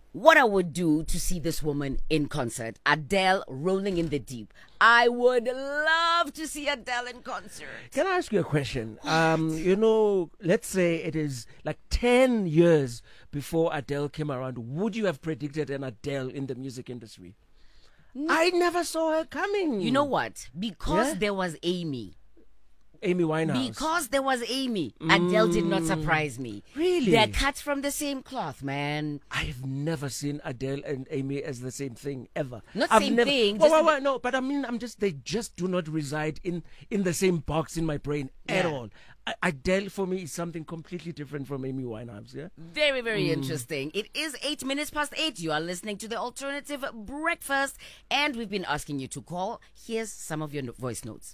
what I would do to see this woman in concert. Adele, Rolling in the Deep. I would love to see Adele in concert. Can I ask you a question? Let's say it is like 10 years before Adele came around. Would you have predicted an Adele in the music industry? I never saw her coming. You know what? Because there was Amy Winehouse. Because there was Amy, Adele did not surprise me. Really? They're cut from the same cloth, man. I've never seen Adele and Amy as the same thing ever. Not I've same never, thing. No, but I mean, they just do not reside in the same box in my brain at all. Adele for me is something completely different from Amy Winehouse. Yeah. Very, very interesting. It is 8 minutes past 8. You are listening to the Alternative Breakfast, and we've been asking you to call. Here's some of your voice notes.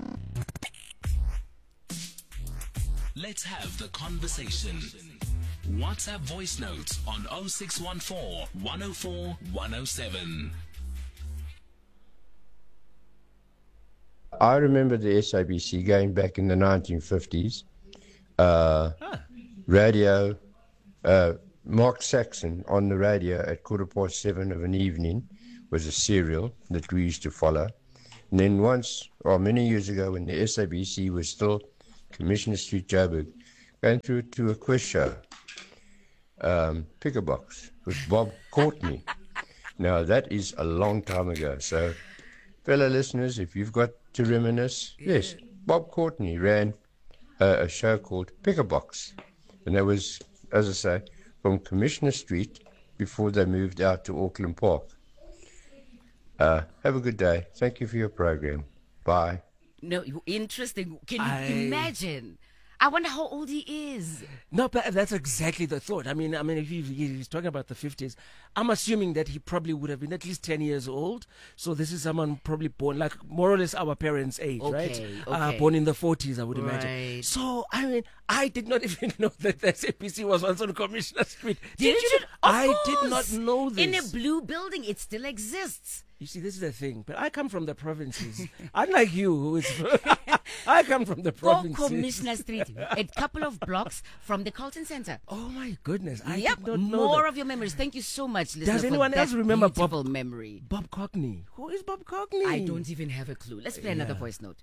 Let's have the conversation. WhatsApp voice notes on 0614 104 107. I remember the SABC going back in the 1950s. Radio, Mark Saxon on the radio at 7:15 of an evening was a serial that we used to follow. And then many years ago when the SABC was still Commissioner Street, Joburg, going through to a quiz show, Pick a Box with Bob Courtney. Now that is a long time ago. So, fellow listeners, if you've got to reminisce, yes, Bob Courtney ran a show called Pick a Box, and that was, as I say, from Commissioner Street before they moved out to Auckland Park. Have a good day. Thank you for your program. Bye. No, interesting. Can you imagine? I wonder how old he is. No, but that's exactly the thought. I mean, if he's talking about the 50s, I'm assuming that he probably would have been at least 10 years old. So this is someone probably born, like more or less our parents' age, right? Okay. Born in the 40s, I would imagine. Right. So, I mean, I did not even know that the SAPC was once on Commissioner Street. Did you? I did not know this. In a blue building, it still exists. You see, this is the thing. But I come from the provinces. Unlike you, who is... I come from the provinces. Go Commissioner Street, a couple of blocks from the Carlton Center. Oh, my goodness. I Yep, did not know more that. of your memories. Thank you so much, listener. Does anyone for else that remember beautiful memory? Bob Cockney? Who is Bob Cockney? I don't even have a clue. Let's play another voice note.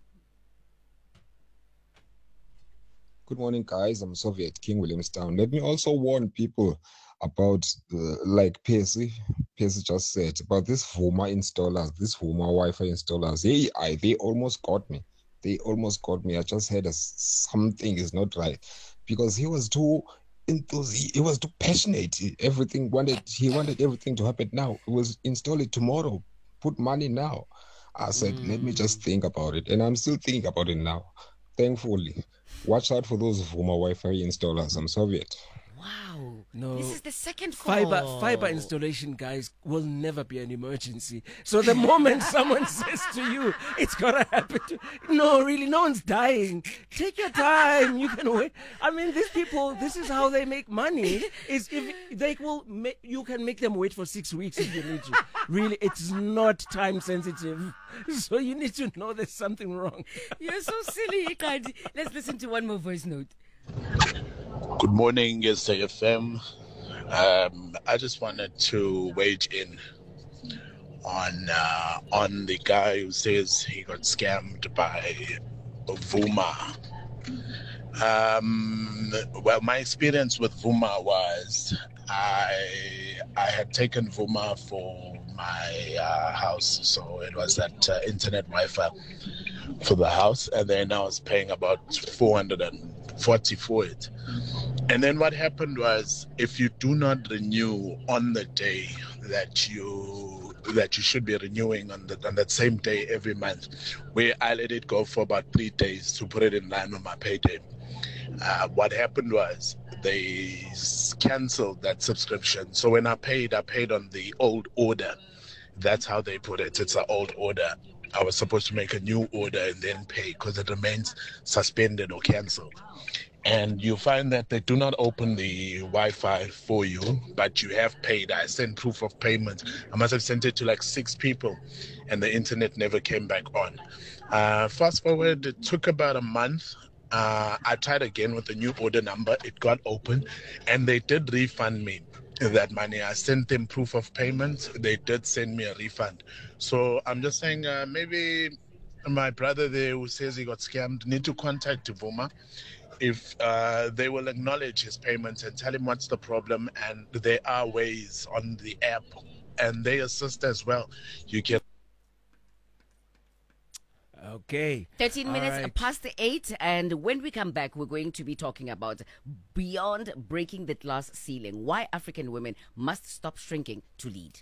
Good morning, guys. I'm Soviet King Williamstown. Let me also warn people about, like Percy just said, about this Vuma installers, this Vuma Wi-Fi installers. They almost got me. I just heard something is not right because he was too enthusiastic. He was too passionate. He wanted everything to happen now. It was install it tomorrow. Put money now. I said, let me just think about it, and I'm still thinking about it now. Thankfully, watch out for those Vuma Wi-Fi installers. I'm Soviet. Wow. No. This is the second call. Fiber installation, guys, will never be an emergency. So the moment someone says to you, it's going to happen no, really, no one's dying. Take your time. You can wait. I mean, these people, this is how they make money. Is if they will you can make them wait for 6 weeks if you need to. Really, it's not time sensitive. So you need to know there's something wrong. You're so silly, Kadi. Let's listen to one more voice note. Good morning, SAFM. I just wanted to wage in on the guy who says he got scammed by Vuma. Well, my experience with Vuma was I had taken Vuma for my house, so it was that internet Wi-Fi for the house, and then I was paying about 440 for it. And then what happened was, if you do not renew on the day that you should be renewing on that same day every month, where I let it go for about 3 days to put it in line with my payday. What happened was they canceled that subscription. So when I paid on the old order. That's how they put it. It's an old order. I was supposed to make a new order and then pay because it remains suspended or canceled. And you find that they do not open the Wi-Fi for you, but you have paid. I sent proof of payment. I must have sent it to like 6 people, and the internet never came back on. Fast forward, it took about a month. I tried again with the new order number. It got open, and they did refund me. that money. I sent them proof of payment. They did send me a refund. So I'm just saying maybe my brother there who says he got scammed need to contact Vuma if they will acknowledge his payments and tell him what's the problem. And there are ways on the app and they assist as well. You can. Okay. 13 All minutes right. past 8, and when we come back, we're going to be talking about beyond breaking the glass ceiling, why African women must stop shrinking to lead.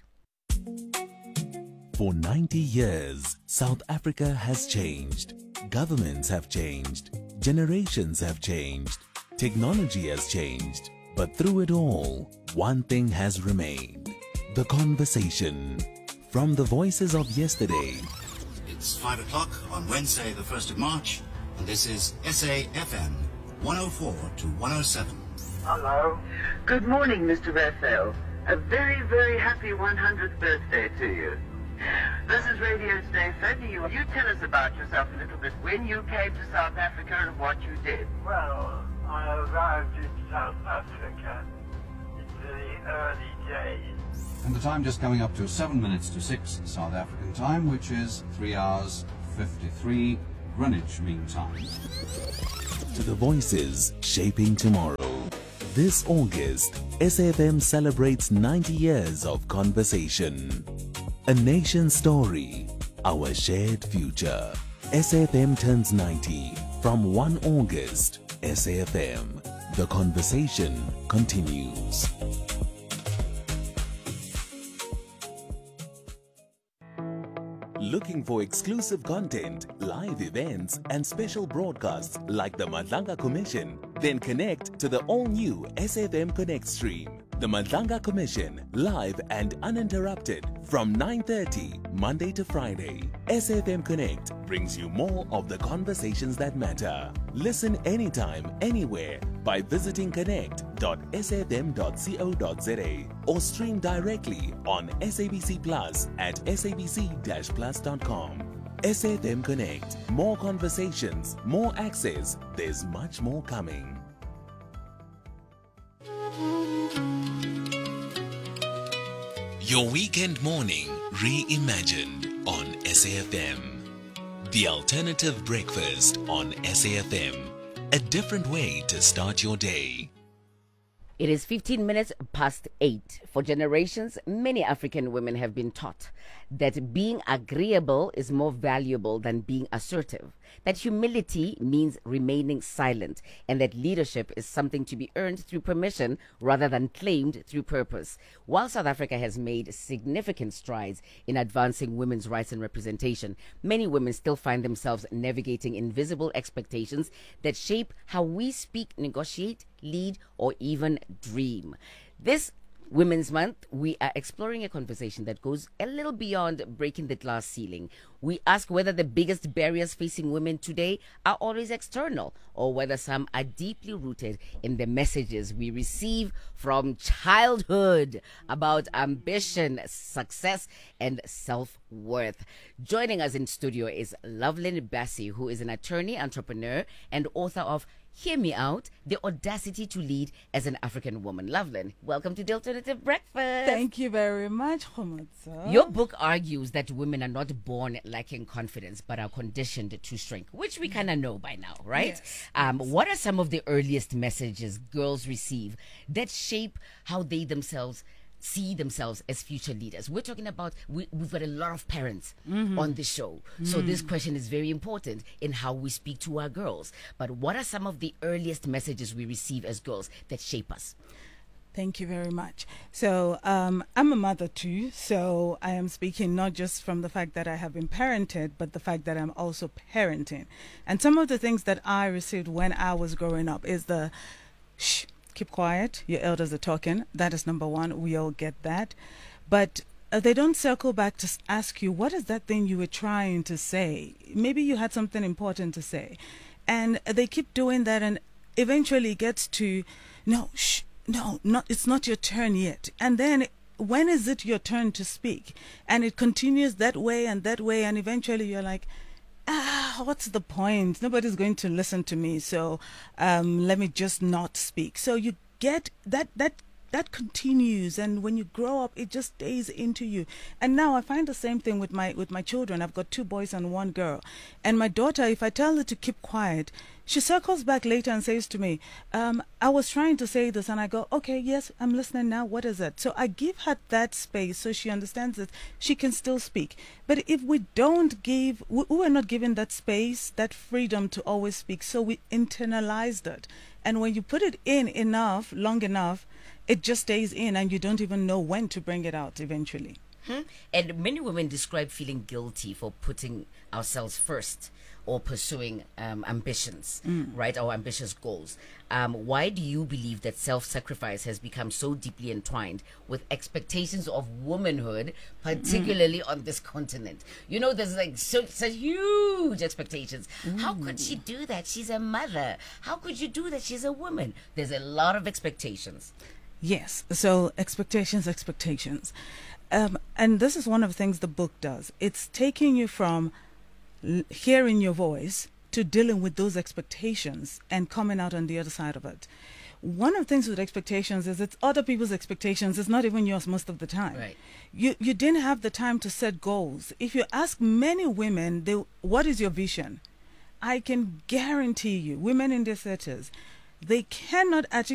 For 90 years, South Africa has changed. Governments have changed. Generations have changed. Technology has changed. But through it all, one thing has remained. The conversation. From the voices of yesterday It's 5 o'clock on Wednesday, the 1st of March, and this is SAFM 104 to 107. Hello. Good morning, Mr. Raphael. A very, very happy 100th birthday to you. This is Radio Stay. You tell us about yourself a little bit. When you came to South Africa and what you did. Well, I arrived in South Africa in the early days. And the time just coming up to 7 minutes to 6 South African time, which is 3 hours 53 Greenwich Mean Time. to the voices shaping tomorrow. This August, SAFM celebrates 90 years of conversation. A nation story, our shared future. SAFM turns 90 from 1 August. SAFM, the conversation continues. Looking for exclusive content, live events, and special broadcasts like the Madlanga Commission? Then connect to the all-new SAFM Connect stream. The Madlanga Commission, live and uninterrupted from 9:30 Monday to Friday. SAFM Connect brings you more of the conversations that matter. Listen anytime, anywhere by visiting connect.safm.co.za or stream directly on SABC Plus at sabc-plus.com. SAFM Connect. More conversations, more access. There's much more coming. Your weekend morning reimagined on SAFM. The alternative breakfast on SAFM. A different way to start your day. It is 15 minutes past 8. For generations, many African women have been taught that being agreeable is more valuable than being assertive, that humility means remaining silent, and that leadership is something to be earned through permission rather than claimed through purpose. While South Africa has made significant strides in advancing women's rights and representation, many women still find themselves navigating invisible expectations that shape how we speak, negotiate, lead, or even dream. This Women's Month, we are exploring a conversation that goes a little beyond breaking the glass ceiling. We ask whether the biggest barriers facing women today are always external, or whether some are deeply rooted in the messages we receive from childhood about ambition, success, and self-worth. Joining us in studio is Lovelyn Bassie, who is an attorney, entrepreneur, and author of Hear Me Out, The Audacity to Lead as an African Woman. Lovelyn, welcome to the Alternative Breakfast. Thank you very much, Khomotso. Your book argues that women are not born lacking confidence, but are conditioned to shrink, which we kind of know by now, right? Yes. What are some of the earliest messages girls receive that shape how they themselves see themselves as future leaders? We're talking about, we've got a lot of parents on the show. So this question is very important in how we speak to our girls. But what are some of the earliest messages we receive as girls that shape us? Thank you very much. So I'm a mother too, so I am speaking not just from the fact that I have been parented, but the fact that I'm also parenting. And some of the things that I received when I was growing up is the shh, keep quiet, your elders are talking. That is number one. We all get that. But they don't circle back to ask you, what is that thing you were trying to say? Maybe you had something important to say. And they keep doing that, and eventually it gets to, no, shh, no, it's not your turn yet. And then when is it your turn to speak? And it continues that way, and eventually you're like, what's the point? Nobody's going to listen to me, so let me just not speak. So you get that that continues, and when you grow up, it just stays into you. And now I find the same thing with my children. I've got 2 boys and 1 girl, and my daughter, if I tell her to keep quiet, she circles back later and says to me, I was trying to say this, and I go, okay, yes, I'm listening now. What is it? So I give her that space so she understands that she can still speak. But if we don't give, we are not given that space, that freedom to always speak, so we internalized it. And when you put it in enough, long enough, it just stays in, and you don't even know when to bring it out eventually. And many women describe feeling guilty for putting ourselves first or pursuing ambitions, right? Our ambitious goals. Why do you believe that self-sacrifice has become so deeply entwined with expectations of womanhood, particularly on this continent? You know, there's like such huge expectations. How could she do that? She's a mother. How could you do that? She's a woman. There's a lot of expectations. Yes. So expectations. And this is one of the things the book does. It's taking you from hearing your voice to dealing with those expectations and coming out on the other side of it. One of the things with expectations is it's other people's expectations. It's not even yours most of the time. Right. You didn't have the time to set goals. If you ask many women, what is your vision? I can guarantee you, women in their 30s, they cannot